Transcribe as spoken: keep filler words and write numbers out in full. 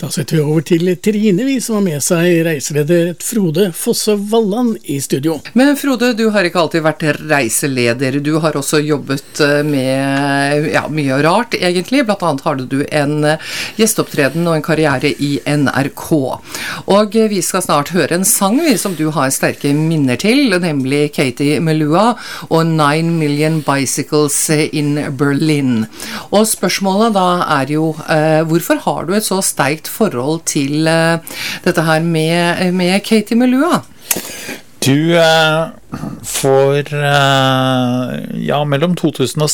Da setter vi over til Trine, vi som har med seg reiseleder Frode Fosse Valland i studio. Men Frode, du har ikke alltid vært reiseleder. Du har også jobbet med ja, mye rart, egentlig. Blant annet har du en gjesteopptreden og en karriere i N R K. Og vi skal snart høre en sang som du har sterke minner til, nemlig Katie Melua og Nine Million Bicycles in Berlin. Og spørsmålet da er jo, eh, hvorfor har du et så sterkt forhold til uh, dette her med, med Katie Melua? Du, uh, for uh, ja, mellom to tusen og